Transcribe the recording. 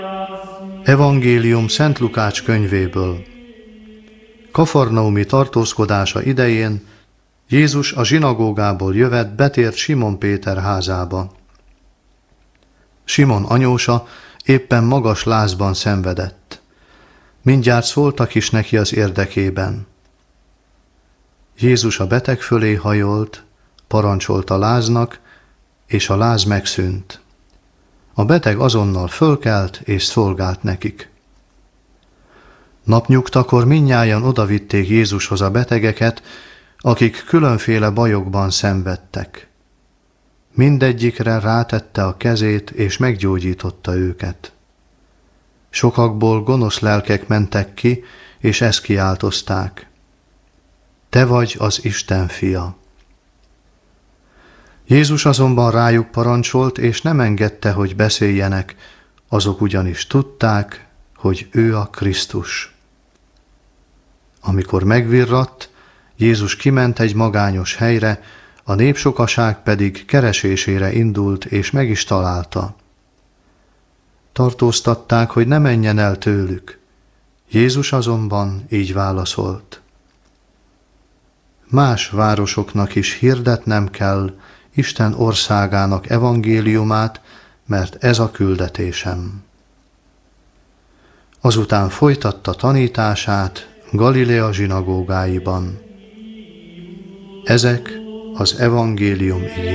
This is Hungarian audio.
Evangélium Szent Lukács könyvéből. Kafarnaumi tartózkodása idején Jézus a zsinagógából jövet, betért Simon Péter házába. Simon anyósa éppen magas lázban szenvedett. Mindjárt szóltak is neki az érdekében. Jézus a beteg fölé hajolt, parancsolt a láznak, és a láz megszűnt. A beteg azonnal fölkelt és szolgált nekik. Napnyugtakor mindnyájan odavitték Jézushoz a betegeket, akik különféle bajokban szenvedtek. Mindegyikre rátette a kezét és meggyógyította őket. Sokakból gonosz lelkek mentek ki, és ezt kiáltozták: Te vagy az Isten fia. Jézus azonban rájuk parancsolt, és nem engedte, hogy beszéljenek, azok ugyanis tudták, hogy ő a Krisztus. Amikor megvirratt, Jézus kiment egy magányos helyre, a népsokaság pedig keresésére indult, és meg is találta. Tartóztatták, hogy ne menjen el tőlük. Jézus azonban így válaszolt: Más városoknak is hirdetnem kell Isten országának evangéliumát, mert ez a küldetésem. Azután folytatta tanítását Galilea zsinagógáiban. Ezek az evangélium igéi.